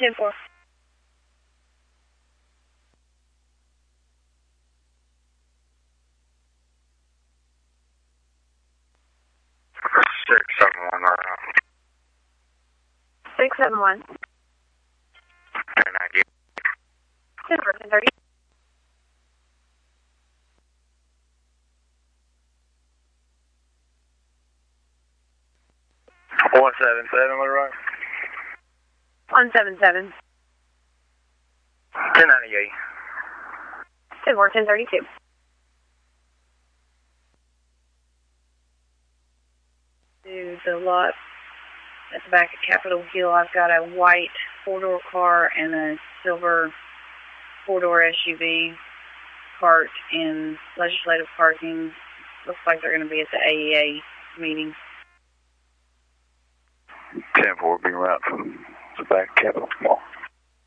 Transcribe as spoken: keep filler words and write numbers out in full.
ten four. six seven one right now. six seven one. ten ninety. ten four, ten thirty. one seven seven, what right? one seven seven. ten ninety-eight. ten four, ten thirty-two. To the lot at the back of Capitol Hill, I've got a white four-door car and a silver four-door S U V parked in legislative parking. Looks like they're going to be at the A E A meeting. ten four, being route.